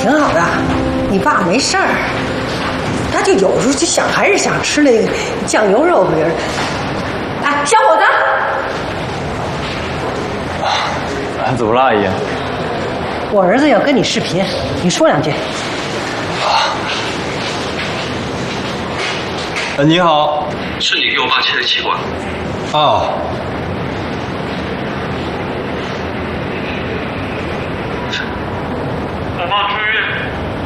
挺好的，你爸没事儿，他就有时候就想还是想吃那个酱油肉饼。哎，小伙子， 怎么了，阿姨？ 我儿子要跟你视频，你说两句。 你好， 是你给我爸切的气管。 哦，